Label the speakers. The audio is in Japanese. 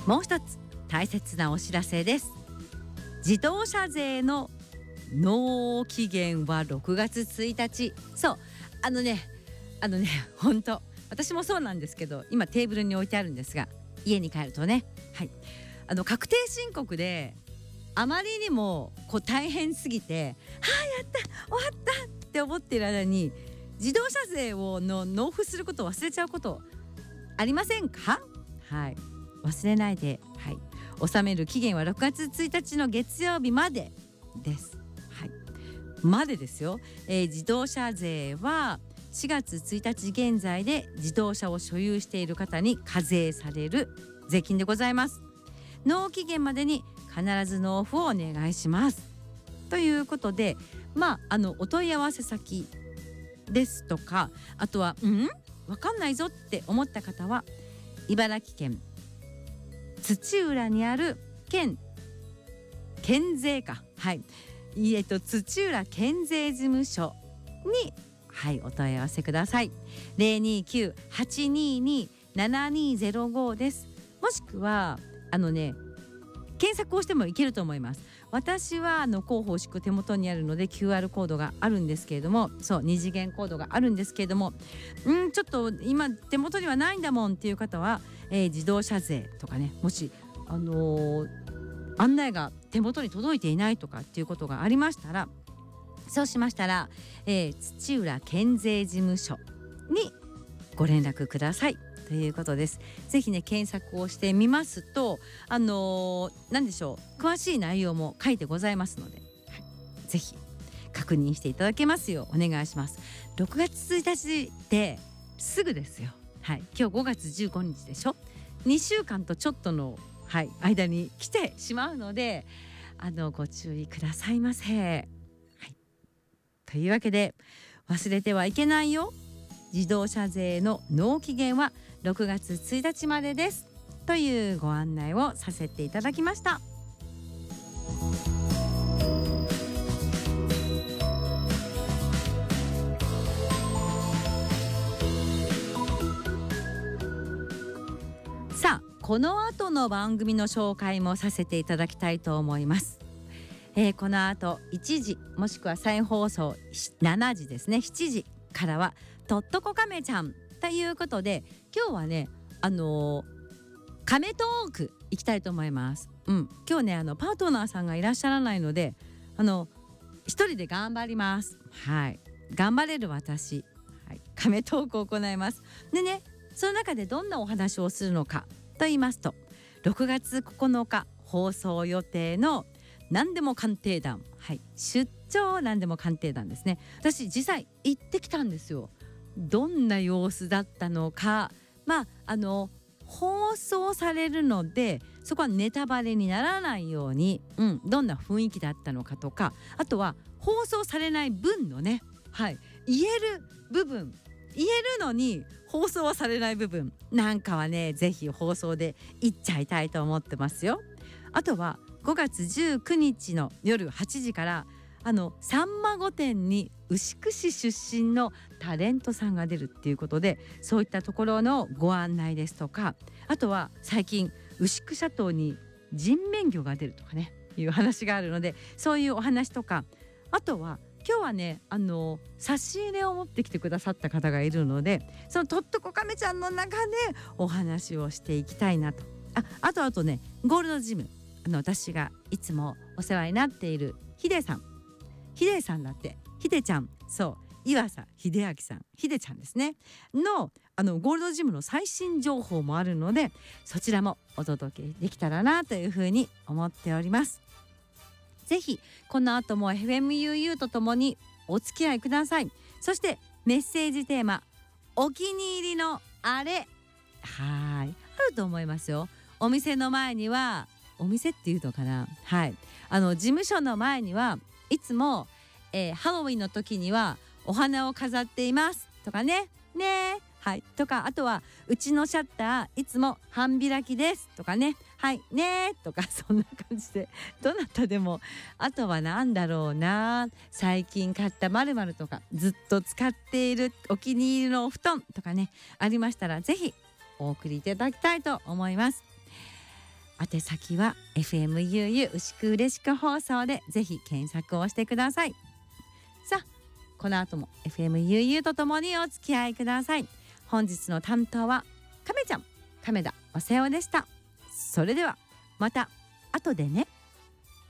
Speaker 1: もう一つ大切なお知らせです。自動車税の納期限は6月1日。そう本当私もそうなんですけど、今テーブルに置いてあるんですが、家に帰るとね、確定申告であまりにも大変すぎて、やった終わったって思っている間に自動車税を納付することを忘れちゃうことありませんか？忘れないで、納める期限は6月1日の月曜日までです。までですよ。自動車税は4月1日現在で自動車を所有している方に課税される税金でございます。納期限までに必ず納付をお願いしますということで、お問い合わせ先ですとか、あとはわかんないぞって思った方は茨城県土浦にある県税課、土浦県税事務所にお問い合わせください。029-822-7205です。もしくは検索をしてもいけると思います。私は広報宿手元にあるので QR コードがあるんですけれども、2次元コードがあるんですけれども、ちょっと今手元にはないんだもんっていう方は、自動車税とかね、もし案内が手元に届いていないとかっていうことがありましたら、そうしましたら、土浦県税事務所にご連絡くださいということです。ぜひね検索をしてみますと、何でしょう、詳しい内容も書いてございますので、ぜひ確認していただけますようお願いします。6月1日ですぐですよ。今日5月15日でしょ。2週間とちょっとの、間に来てしまうので、ご注意くださいませ。というわけで忘れてはいけないよ、自動車税の納期限は6月1日までですというご案内をさせていただきました。さあ、この後の番組の紹介もさせていただきたいと思います。この後1時もしくは再放送7時ですね、7時からはとっとこ亀ちゃんということで、今日はね亀トーク行きたいと思います。今日ねパートナーさんがいらっしゃらないので一人で頑張ります。頑張れる私、亀トークを行います。でね、その中でどんなお話をするのかと言いますと、6月9日放送予定の何でも鑑定団、出張何でも鑑定団ですね。私実際行ってきたんですよ。どんな様子だったのか、放送されるのでそこはネタバレにならないように、どんな雰囲気だったのかとか、あとは放送されない分のね、言える部分、言えるのに放送はされない部分なんかはね、ぜひ放送で言っちゃいたいと思ってますよ。あとは5月19日の夜8時からさんま御殿に牛久市出身のタレントさんが出るっていうことで、そういったところのご案内ですとか、あとは最近牛久シャトーに人面魚が出るとかねいう話があるので、そういうお話とか、あとは今日はね差し入れを持ってきてくださった方がいるので、そのとっとこ亀ちゃんの中でお話をしていきたいなと。あとねゴールドジム、私がいつもお世話になっているヒデさんだって、ヒデちゃん、そう岩佐秀明さん、ヒデちゃんですねのゴールドジムの最新情報もあるので、そちらもお届けできたらなというふうに思っております。ぜひこの後も FMUU とともにお付き合いください。そしてメッセージテーマ、お気に入りのあれあると思いますよ。お店の前には、お店っていうのかな、事務所の前にはいつも、ハロウィンの時にはお花を飾っていますとかねとか、あとはうちのシャッターいつも半開きですとかねとか、そんな感じでどなたでも。あとはなんだろうな、最近買った〇〇とか、ずっと使っているお気に入りのお布団とかねありましたら、ぜひお送りいただきたいと思います。 宛先は FMUU 牛久嬉しく放送でぜひ検索をしてください。さあこの後も FMUU とともにお付き合いください。本日の担当は亀ちゃん亀田お世話でした。それではまた後でね。